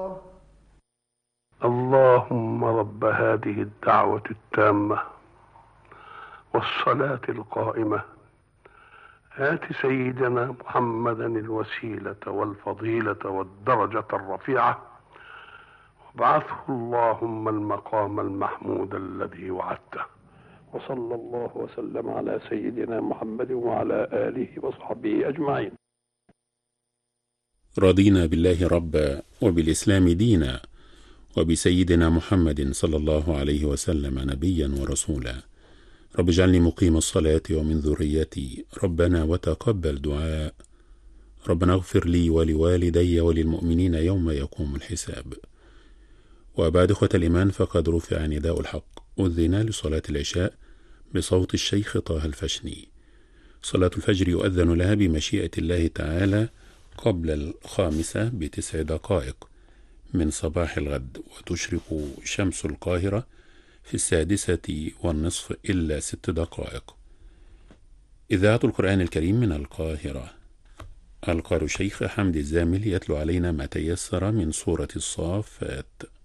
اللهم رب هذه الدعوة التامة والصلاة القائمة آت سيدنا محمدا الوسيلة والفضيلة والدرجة الرفيعة وابعثه اللهم المقام المحمود الذي وعدته. وصلى الله وسلم على سيدنا محمد وعلى آله وصحبه أجمعين. رضينا بالله ربا وبالإسلام دينا وبسيدنا محمد صلى الله عليه وسلم نبيا ورسولا. رب اجعلني مقيم الصلاة ومن ذريتي ربنا وتقبل دعاء. ربنا اغفر لي ولوالدي وللمؤمنين يوم يقوم الحساب. وبعد إخوة الإيمان، فقد رفع نداء الحق أذن لصلاة العشاء بصوت الشيخ طه الفشني. صلاة الفجر يؤذن لها بمشيئة الله تعالى قبل 5 ب9 دقائق من صباح الغد، وتشرق شمس القاهرة في 6:15 إلا 6 دقائق. إذاعة القرآن الكريم من القاهرة. القارئ الشيخ حمد الزامل يتلو علينا ما تيسر من سورة الصافات.